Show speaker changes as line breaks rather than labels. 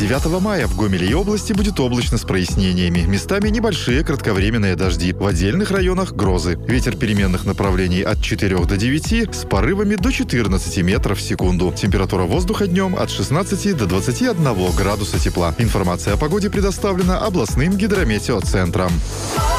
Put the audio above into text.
9 мая в Гомеле и области будет облачно с прояснениями. Местами небольшие кратковременные дожди. В отдельных районах грозы. Ветер переменных направлений от 4 до 9 с порывами до 14 метров в секунду. Температура воздуха днем от 16 до 21 градуса тепла. Информация о погоде предоставлена областным гидрометеоцентром.